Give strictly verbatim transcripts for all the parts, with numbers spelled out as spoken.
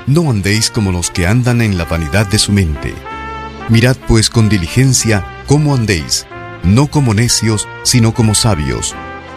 No andéis como los que andan en la vanidad de su mente. Mirad pues con diligencia cómo andéis, no como necios, sino como sabios.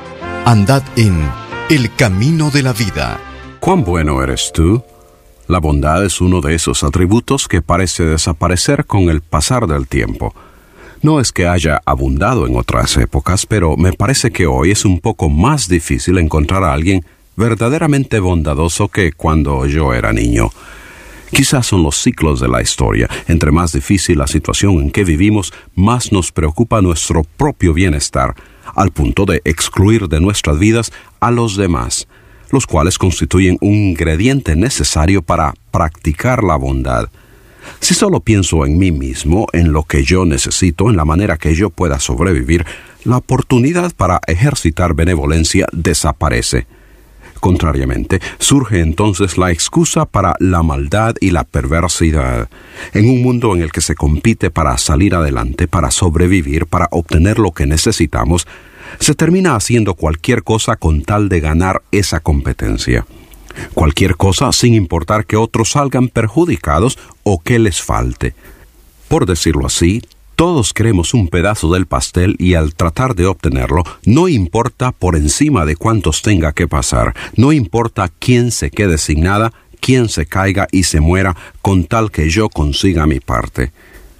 Andad en el camino de la vida. ¿Cuán bueno eres tú? La bondad es uno de esos atributos que parece desaparecer con el pasar del tiempo. No es que haya abundado en otras épocas, pero me parece que hoy es un poco más difícil encontrar a alguien verdaderamente bondadoso que cuando yo era niño. Quizás son los ciclos de la historia. Entre más difícil la situación en que vivimos, más nos preocupa nuestro propio bienestar, al punto de excluir de nuestras vidas a los demás, los cuales constituyen un ingrediente necesario para practicar la bondad. Si solo pienso en mí mismo, en lo que yo necesito, en la manera que yo pueda sobrevivir, la oportunidad para ejercitar benevolencia desaparece. Contrariamente, surge entonces la excusa para la maldad y la perversidad. En un mundo en el que se compite para salir adelante, para sobrevivir, para obtener lo que necesitamos, se termina haciendo cualquier cosa con tal de ganar esa competencia. Cualquier cosa sin importar que otros salgan perjudicados o que les falte. Por decirlo así, todos queremos un pedazo del pastel y al tratar de obtenerlo, no importa por encima de cuántos tenga que pasar, no importa quién se quede sin nada, quién se caiga y se muera, con tal que yo consiga mi parte.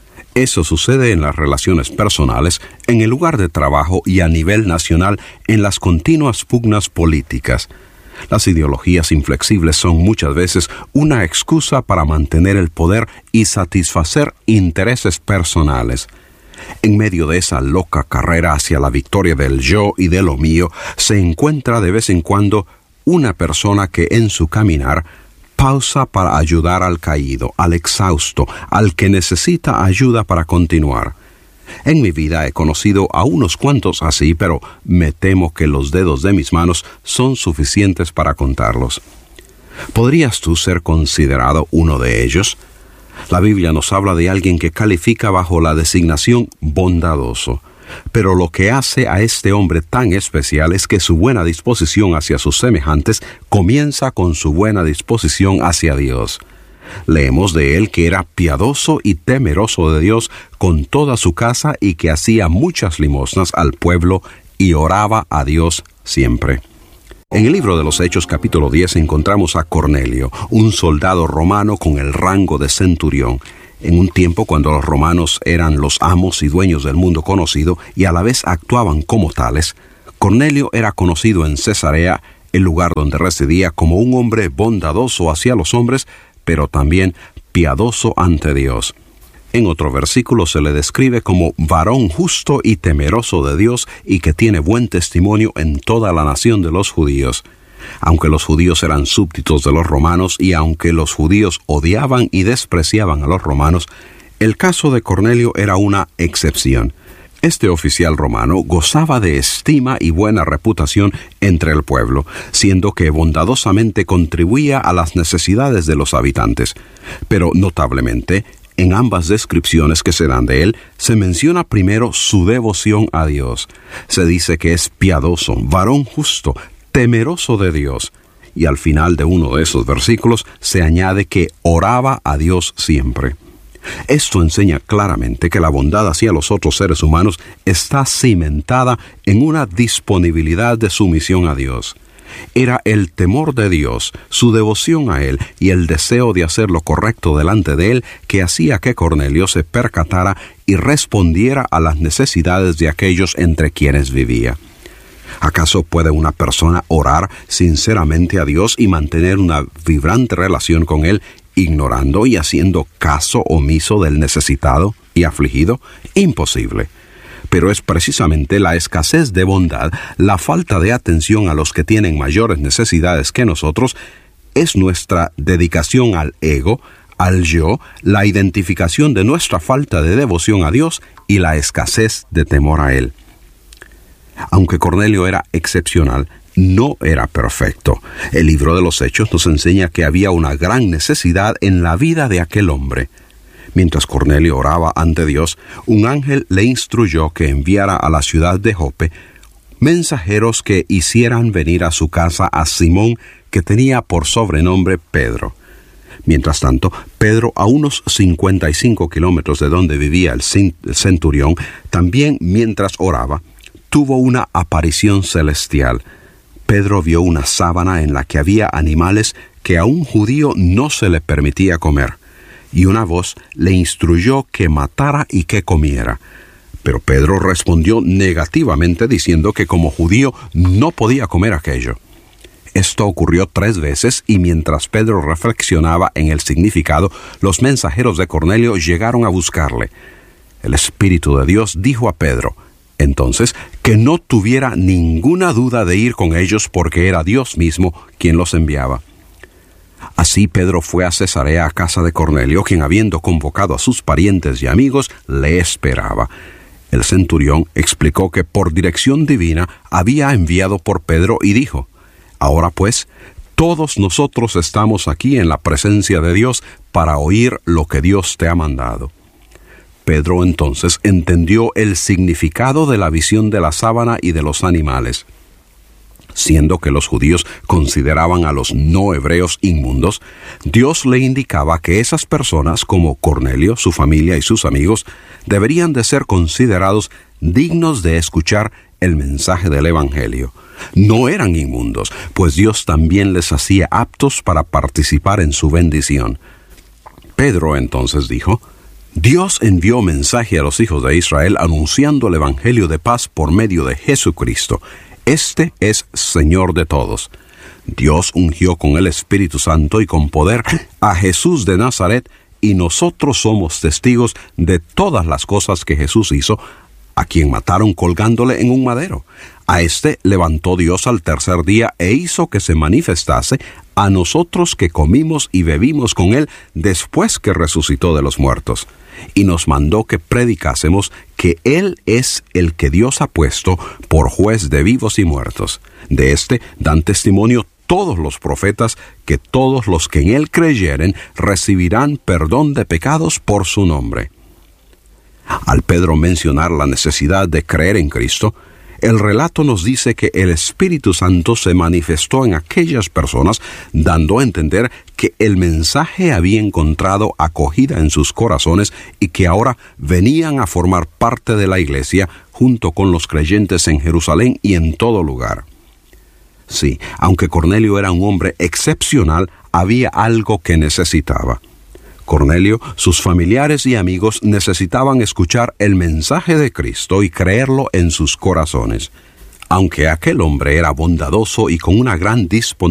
Eso sucede en las relaciones personales, en el lugar de trabajo y a nivel nacional en las continuas pugnas políticas. Las ideologías inflexibles son muchas veces una excusa para mantener el poder y satisfacer intereses personales. En medio de esa loca carrera hacia la victoria del yo y de lo mío, se encuentra de vez en cuando una persona que en su caminar pausa para ayudar al caído, al exhausto, al que necesita ayuda para continuar. En mi vida he conocido a unos cuantos así, pero me temo que los dedos de mis manos son suficientes para contarlos. ¿Podrías tú ser considerado uno de ellos? La Biblia nos habla de alguien que califica bajo la designación bondadoso. Pero lo que hace a este hombre tan especial es que su buena disposición hacia sus semejantes comienza con su buena disposición hacia Dios. Leemos de él que era piadoso y temeroso de Dios con toda su casa y que hacía muchas limosnas al pueblo y oraba a Dios siempre. En el libro de los Hechos capítulo diez encontramos a Cornelio, un soldado romano con el rango de centurión. En un tiempo cuando los romanos eran los amos y dueños del mundo conocido y a la vez actuaban como tales, Cornelio era conocido en Cesarea, el lugar donde residía, como un hombre bondadoso hacia los hombres, pero también piadoso ante Dios. En otro versículo se le describe como varón justo y temeroso de Dios y que tiene buen testimonio en toda la nación de los judíos. Aunque los judíos eran súbditos de los romanos y aunque los judíos odiaban y despreciaban a los romanos, el caso de Cornelio era una excepción. Este oficial romano gozaba de estima y buena reputación entre el pueblo, siendo que bondadosamente contribuía a las necesidades de los habitantes. Pero notablemente, en ambas descripciones que se dan de él, se menciona primero su devoción a Dios. Se dice que es piadoso, varón justo, temeroso de Dios. Y al final de uno de esos versículos se añade que oraba a Dios siempre. Esto enseña claramente que la bondad hacia los otros seres humanos está cimentada en una disponibilidad de sumisión a Dios. Era el temor de Dios, su devoción a Él y el deseo de hacer lo correcto delante de Él que hacía que Cornelio se percatara y respondiera a las necesidades de aquellos entre quienes vivía. ¿Acaso puede una persona orar sinceramente a Dios y mantener una vibrante relación con Él, ignorando y haciendo caso omiso del necesitado y afligido? Imposible. Pero es precisamente la escasez de bondad, la falta de atención a los que tienen mayores necesidades que nosotros, es nuestra dedicación al ego, al yo, la identificación de nuestra falta de devoción a Dios y la escasez de temor a Él. Aunque Cornelio era excepcional, no era perfecto. El libro de los Hechos nos enseña que había una gran necesidad en la vida de aquel hombre. Mientras Cornelio oraba ante Dios, un ángel le instruyó que enviara a la ciudad de Jope mensajeros que hicieran venir a su casa a Simón, que tenía por sobrenombre Pedro. Mientras tanto, Pedro, a unos cincuenta y cinco kilómetros de donde vivía el centurión, también mientras oraba, tuvo una aparición celestial. Pedro vio una sábana en la que había animales que a un judío no se le permitía comer, y una voz le instruyó que matara y que comiera. Pero Pedro respondió negativamente diciendo que como judío no podía comer aquello. Esto ocurrió tres veces y mientras Pedro reflexionaba en el significado, los mensajeros de Cornelio llegaron a buscarle. El Espíritu de Dios dijo a Pedro, entonces, que no tuviera ninguna duda de ir con ellos porque era Dios mismo quien los enviaba. Así Pedro fue a Cesarea a casa de Cornelio, quien habiendo convocado a sus parientes y amigos, le esperaba. El centurión explicó que por dirección divina había enviado por Pedro y dijo, ahora pues, todos nosotros estamos aquí en la presencia de Dios para oír lo que Dios te ha mandado. Pedro entonces entendió el significado de la visión de la sábana y de los animales. Siendo que los judíos consideraban a los no hebreos inmundos, Dios le indicaba que esas personas, como Cornelio, su familia y sus amigos, deberían de ser considerados dignos de escuchar el mensaje del Evangelio. No eran inmundos, pues Dios también les hacía aptos para participar en su bendición. Pedro entonces dijo, Dios envió mensaje a los hijos de Israel anunciando el Evangelio de paz por medio de Jesucristo. Este es Señor de todos. Dios ungió con el Espíritu Santo y con poder a Jesús de Nazaret, y nosotros somos testigos de todas las cosas que Jesús hizo, a quien mataron colgándole en un madero. A este levantó Dios al tercer día e hizo que se manifestase a nosotros que comimos y bebimos con él después que resucitó de los muertos. Y nos mandó que predicásemos que Él es el que Dios ha puesto por juez de vivos y muertos. De este dan testimonio todos los profetas que todos los que en Él creyeren recibirán perdón de pecados por su nombre. Al Pedro mencionar la necesidad de creer en Cristo, el relato nos dice que el Espíritu Santo se manifestó en aquellas personas, dando a entender que el mensaje había encontrado acogida en sus corazones y que ahora venían a formar parte de la iglesia junto con los creyentes en Jerusalén y en todo lugar. Sí, aunque Cornelio era un hombre excepcional, había algo que necesitaba. Cornelio, sus familiares y amigos necesitaban escuchar el mensaje de Cristo y creerlo en sus corazones. Aunque aquel hombre era bondadoso y con una gran disponibilidad,